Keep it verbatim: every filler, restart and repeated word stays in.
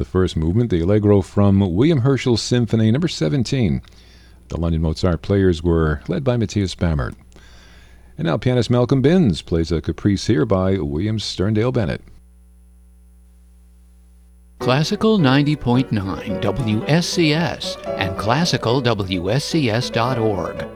The first movement, the Allegro from William Herschel's Symphony number seventeen. The London Mozart players were led by Matthias Bammert. And now pianist Malcolm Binns plays a caprice here by William Sterndale Bennett. Classical ninety point nine W S C S and classical W S C S dot org